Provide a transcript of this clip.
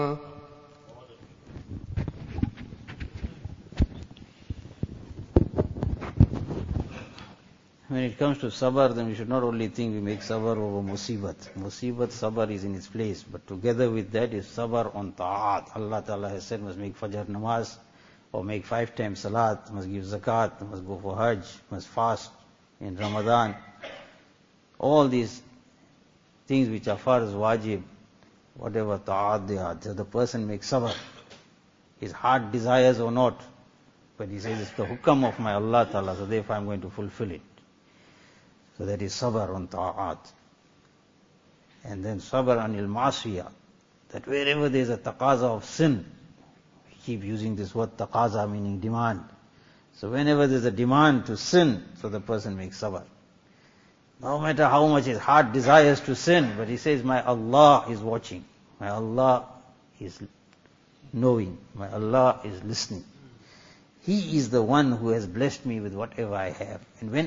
When it comes to sabr, then we should not only think we make sabr over musibat. Musibat, sabr is in its place, but together with that is sabr on ta'at. Allah Ta'ala has said, must make fajr namaz, or make 5 times salat, must give zakat, must go for hajj, must fast in Ramadan. All these things which are farz, wajib, whatever ta'at they are, so the person makes sabr. His heart desires or not, but he says, it's the hukam of my Allah Ta'ala, so therefore I'm going to fulfill it. So that is sabr on ta'at. And then sabr anil ma'asiyah, that wherever there is a taqaza of sin, we keep using this word taqaza, meaning demand. So whenever there is a demand to sin, so the person makes sabr. No matter how much his heart desires to sin, but he says, my Allah is watching, my Allah is knowing, my Allah is listening. He is the one who has blessed me with whatever I have. And when